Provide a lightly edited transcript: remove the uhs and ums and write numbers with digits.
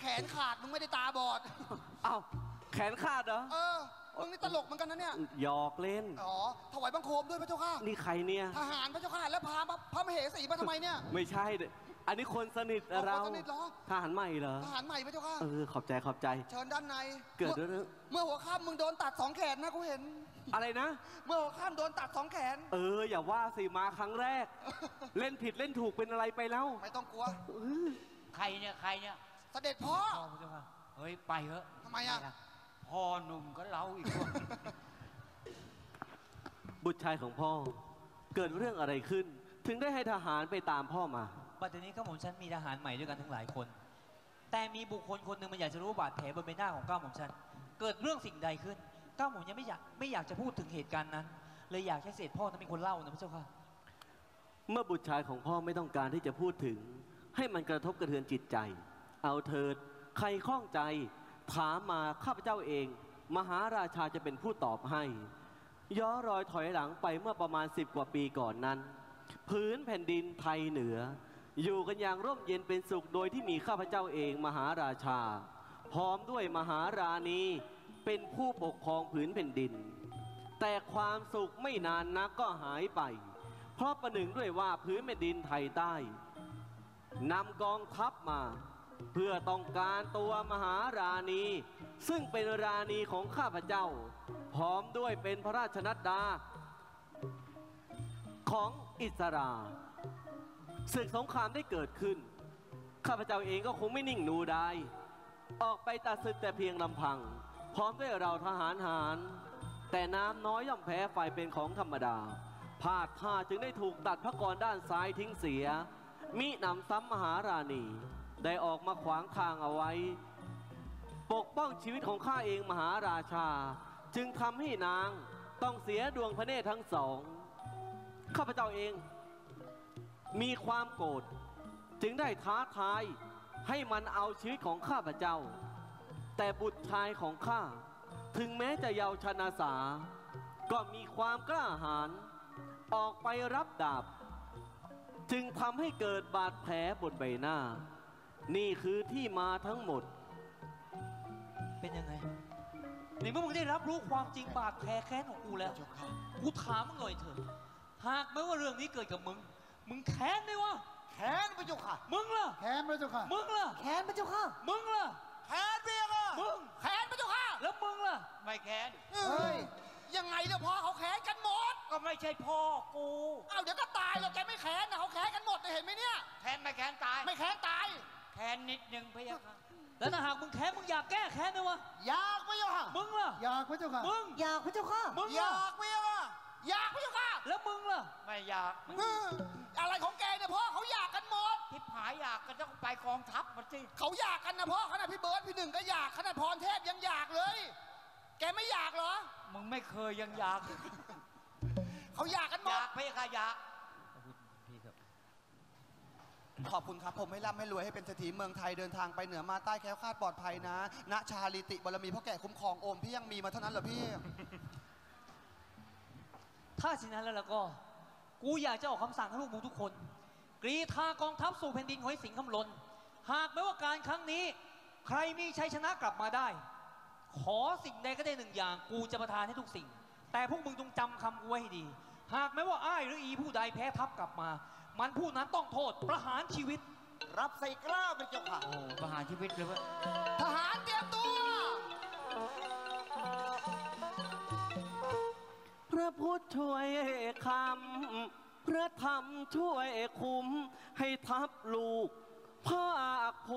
แขนขาดมึงไม่ได้ตาบอดเอ้าแขนขาดเหรอมึงนี่ตลกเหมือนกันนะเนี่ยหยอกเล่นอ๋อถวายบังคมด้วยพระเจ้าค่ะนี่ใครเนี่ยทหารพระเจ้าค่ะแล้วพระมเหสีมาทำไมเนี่ยไม่ใช่อันนี้คนสนิทเราคนสนิทเหรอทหารใหม่เหรอทหารใหม่พระเจ้าค่ะขอบใจเชิญด้านในเกิดเรื่องเมื่อหัวค่ำมึงโดนตัด2 แขนนะกูเห็นอะไรนะเมื่อหัวค่ำโดนตัด2 แขนอย่าว่าสิมาครั้งแรก เล่นผิดเล่นถูกเป็นอะไรไปแล้วไม่ต้องกลัวใครเนี่ยเสด็จพ่อพระเจ้าค่ะเฮ้ยไปเถอะทำไมอ่ะพ่อหนุ่มก็เล้าอีกคนบุตรชายของพ่อเกิดเรื่องอะไรขึ้นถึงได้ให้ทหารไปตามพ่อมาบัดนี้ข้าหม่อมฉันมีทหารใหม่ด้วยกันทั้งหลายคนแต่มีบุคคลคนหนึ่งมันอยากจะรู้บาดแผลบนใบหน้าของข้าหม่อมฉันเกิดเรื่องสิ่งใดขึ้นข้าหม่อมยังไม่อยากจะพูดถึงเหตุการณ์นั้นเลยอยากให้เสด็จพ่อนั้นเป็นคนเล่านะพระเจ้าค่ะเมื่อบุตรชายของพ่อไม่ต้องการที่จะพูดถึงให้มันกระทบกระเทือนจิตใจเอาเถิดใครข้องใจถามมาข้าพเจ้าเองมหาราชาจะเป็นผู้ตอบให้ย้อนรอยถอยหลังไปเมื่อประมาณ10 กว่าปีก่อนนั้นพื้นแผ่นดินไทยเหนืออยู่กันอย่างร่มเย็นเป็นสุขโดยที่มีข้าพเจ้าเองมหาราชาพร้อมด้วยมหาราณีเป็นผู้ปกครองผืนแผ่นดินแต่ความสุขไม่นานนักก็หายไปเพราะประหนึ่งด้วยว่าพื้นแผ่นดินไทยใต้นำกองทัพมาเพื่อต้องการตัวมหาราณีซึ่งเป็นราณีของข้าพเจ้าพร้อมด้วยเป็นพระราชนัดดาของอิสราศึกสงครามได้เกิดขึ้นข้าพเจ้าเองก็คงไม่นิ่งนูดายออกไปตัดศึกแต่เพียงลำพังพร้อมด้วยเราทหารหารแต่น้ำน้อยย่อมแพ้ไฟเป็นของธรรมดาพลาดท่าจึงได้ถูกตัดพระกรด้านซ้ายทิ้งเสียมิหนำซ้ำมหาราณีได้ออกมาขวางทางเอาไว้ปกป้องชีวิตของข้าเองมหาราชาจึงทำให้นางต้องเสียดวงพระเนตรทั้งสองข้าพเจ้าเองมีความโกรธจึงได้ท้าทายให้มันเอาชีวิตของข้าพเจ้าแต่บุตรชายของข้าถึงแม้จะเยาว์ชนาสาก็มีความกล้าหาญออกไปรับดาบจึงทำให้เกิดบาดแผลบนใบหน้านี่คือที่มาทั้งหมดเป็นยังไงในเมื่อมึงได้รับรู้ความจริงบาดแผลแค้นของกูแล้วกูถามมึงหน่อยเถอะหากแม้ว่าเรื่องนี้เกิดกับมึงแค้นไหมวะแค้นพระเจ้าค่ะมึงล่ะแค้นพระเจ้าค่ะมึงล่ะแค้นพระเจ้าค่ะมึงล่ะแค้นพระเจ้าค่ะมึงแค้นพระเจ้าค่ะแล้วมึงล่ะไม่แค้นเฮ้ยยังไงเนี่ยพ่อเขาแค้นกันหมดก็ไม่ใช่พ่อกูเดี๋ยวก็ตายแล้วแกไม่แค้นนะเขาแค้นกันหมดเห็นไหมเนี่ยแค้นไม่แค้นตายไม่แค้นตายแค้นนิดนึงพะยะค่ะแล้วถ้าหากมึงแค้นมึงอยากแก้แค้นไหมวะอยากพระเจ้าค่ะมึงล่ะอยากพระเจ้าค่ะมึงอยากพระเจ้าค่ะมึงอยากพระเจ้าค่ะอยากพระเจ้าค่ะแล้วมึงล่ะไม่อยากอะไรของแกเนี่ยพ่อเขาอยากกันหมดทิพหายอยากก็ต้องไปกองทัพมาสิเขาอยากกันนะพ่อขนาดพี่เบิร์ดพี่หนึ่งก็อยากขนาดพรเทพยังอยากเลยแกไม่อยากเหรอมึงไม่เคยยังอยากเขาอยากกันหมดอยากพะยะค่ะอยากขอบคุณครับผมให้ร่ำให้รวยให้เป็นเศรษฐีเมืองไทยเดินทางไปเหนือมาใต้แคล้วคลาดปลอดภัยนะณชาลิติบารมีพ่อแก่คุ้มครองโอมพี่ยังมีมาเท่านั้นเหรอพี่ถ้าฉะนั้นแล้วก็กูอยากจะออกคำสั่งให้ลูกมึงทุกคนกรีธากองทัพสู่แผ่นดินหอยสิงห์คำลนหากแม้ว่าการครั้งนี้ใครมีชัยชนะกลับมาได้ขอสิ่งใดก็ได้1 อย่างกูจะประทานให้ทุกสิ่งแต่พวกมึงจงจำคำกูไว้ให้ดีหากแม้ว่าอ้ายหรืออีผู้ใดแพ้ทัพกลับมามันผู้นั้นต้องโทษประหารชีวิตรับใส่กล้าเป็นเจ้าค่ะโอ้ประหารชีวิตเลยว่าทหารเตรียมตัวพระพุทธช่วยคำพระธรรมช่วยคุ้มให้ทัพลูกภาคผ